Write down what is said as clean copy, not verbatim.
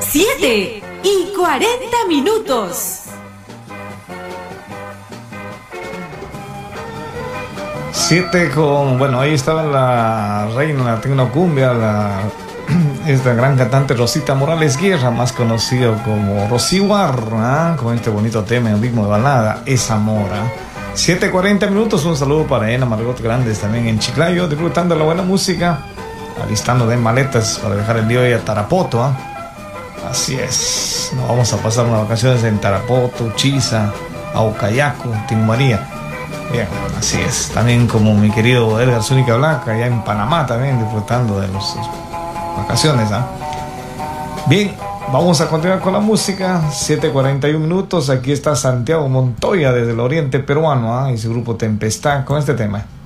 7:40. 7 con, bueno, ahí estaba la reina de la tecnocumbia, esta gran cantante Rosita Morales Guerra, más conocido como Rosy War, con este bonito tema en ritmo de balada, Es Amor. 7:40, un saludo para Ena Margot Grandes también en Chiclayo, disfrutando de la buena música, alistando de maletas para dejar el día hoy a Tarapoto. Así es, nos vamos a pasar unas vacaciones en Tarapoto, Chiza, Aucayaco, Tinguaría. Bien, así es. También como mi querido Edgar Zúñiga Blanca, allá en Panamá también disfrutando de las vacaciones. Bien, vamos a continuar con la música. 7:41. Aquí está Santiago Montoya desde el oriente peruano y su grupo Tempestad con este tema.